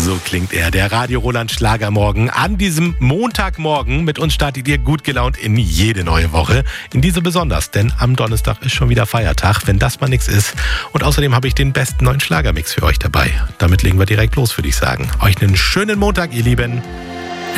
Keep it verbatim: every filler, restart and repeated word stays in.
So klingt er, der Radio Roland Schlagermorgen. An diesem Montagmorgen mit uns startet ihr gut gelaunt in jede neue Woche. In diese besonders, denn am Donnerstag ist schon wieder Feiertag, wenn das mal nichts ist. Und außerdem habe ich den besten neuen Schlagermix für euch dabei. Damit legen wir direkt los, würde ich sagen. Euch einen schönen Montag, ihr Lieben.